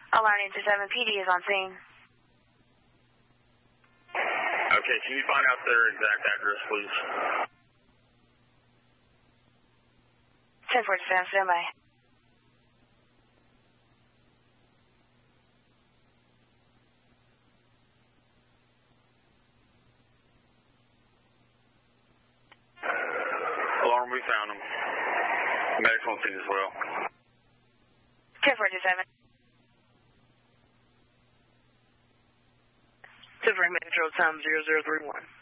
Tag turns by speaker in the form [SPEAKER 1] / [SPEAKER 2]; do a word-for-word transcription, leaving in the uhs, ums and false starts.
[SPEAKER 1] Alarm eight two seven P D is on scene.
[SPEAKER 2] Okay, can you find out their exact address, please?
[SPEAKER 1] ten forty-seven, stand by.
[SPEAKER 2] Alarm, we found them. Medical scene as well.
[SPEAKER 1] ten forty-seven.
[SPEAKER 3] Tiffany Metro time zero zero three one.